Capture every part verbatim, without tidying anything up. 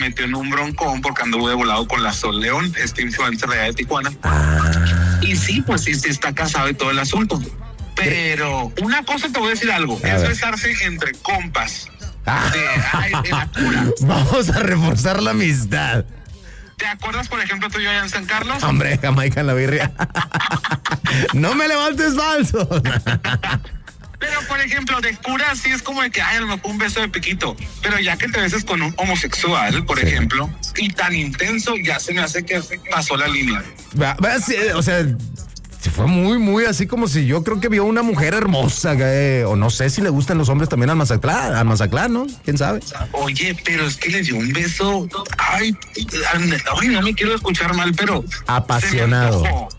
metió en un broncón porque anduvo de volado con la Sol León, este influencer de allá de Tijuana. Ah. Y sí, pues sí, sí está casado y todo el asunto. Pero una cosa te voy a decir algo, A es ver. besarse entre compas. Ah. De, ay, de la cura. Vamos a reforzar la amistad. ¿Te acuerdas, por ejemplo, tú y yo allá en San Carlos? Hombre, Jamaica en la birria. No me levantes falso. Pero, por ejemplo, de cura sí es como de que, ay, a lo mejor un beso de piquito. Pero ya que te beses con un homosexual, por Sí. ejemplo, y tan intenso, ya se me hace que pasó la línea. Va- va, sí, o sea, se fue muy, muy así como si yo creo que vio una mujer hermosa, eh, o no sé si le gustan los hombres también al Mazatlán, al Mazatlán, ¿no? ¿Quién sabe? Oye, pero es que le dio un beso, ay, ay, no me quiero escuchar mal, pero... Apasionado. se me antojó.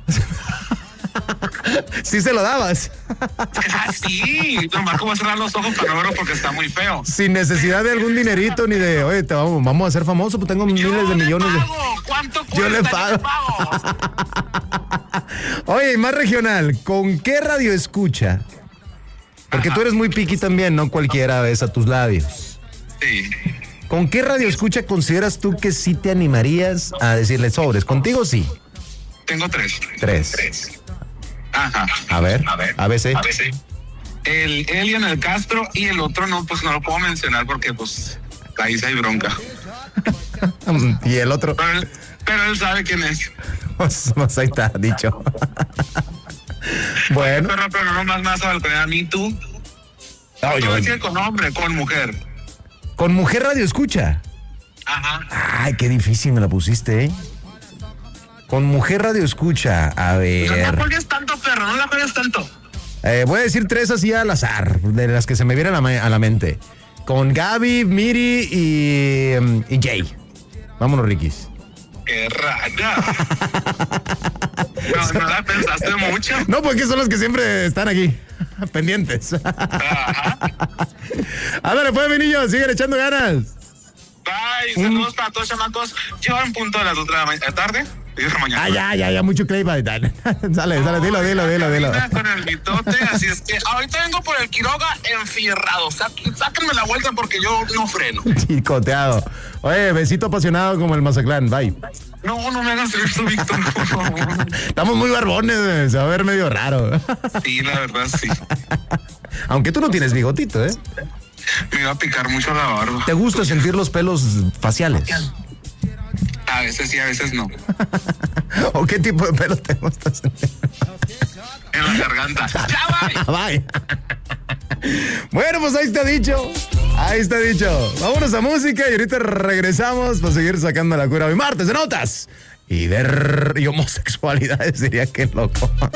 Sí se lo dabas. Ah, sí, nomás como cerrar los ojos para no verlo porque está muy feo. Sin necesidad de algún dinerito ni de, oye, te vamos, vamos a hacer famoso, pues tengo Yo miles de le millones de... pago. ¿Cuánto cuesta? Yo le pago. pago. Oye, y más regional, ¿con qué radio escucha? Porque Ajá. tú eres muy piqui también, no cualquiera besa tus labios. Sí. ¿Con qué radio escucha consideras tú que sí te animarías a decirle sobres? ¿Contigo sí? Tengo tres. Tres. Tres. Ajá. A ver, A ver. A B C. A ver, sí. El Elian, el Castro y el otro no, pues no lo puedo mencionar porque pues ahí sí hay bronca. Y el otro, Pero él, pero él sabe quién es. pues, pues ahí está, dicho. Bueno. Pero, pero no más más a balconear a mí tú. Oye, Tú oye, decir con hombre, con mujer. con mujer radio escucha. Ajá. Ay, qué difícil me la pusiste, ¿eh? Con mujer radio escucha, a No ver. la juegues tanto, perro, no la juegues tanto. Eh, voy a decir tres así al azar, de las que se me vienen a la, ma- a la mente. Con Gaby, Miri y, um, y Jay. Vámonos, Riquis. ¡Qué raya! No, no la pensaste mucho. No, porque son los que siempre están aquí, pendientes. Ajá. Ándale, pues, mi niño, siguen echando ganas. Bye, saludos para todos, chamacos. Yo en punto de las dos de la ma- tarde y de la mañana. Ah, ya, ya, ya, mucho clay para tal. Sale, sale, dilo, dilo, dilo, dilo. Camina con el mitote, así es que ahorita vengo por el Quiroga enfierrado. Sá- Sáquenme la vuelta porque yo no freno. Chicoteado. Oye, besito apasionado como el Mazatlán, bye. No, no me hagas esto, Víctor, por favor. Estamos muy barbones, güey, se va a ver medio raro. Sí, la verdad, sí. Aunque tú no tienes bigotito, ¿eh? Me iba a picar mucho la barba. ¿Te gusta sentir los pelos faciales? A veces sí, a veces no. ¿O qué tipo de pelo te gusta sentir? En la garganta. ¡Ya, bye! Bye. Bueno, pues ahí está dicho. Ahí está dicho. Vámonos a música y ahorita regresamos para seguir sacando la cura. Hoy martes de notas y de r- y homosexualidades, diría que loco.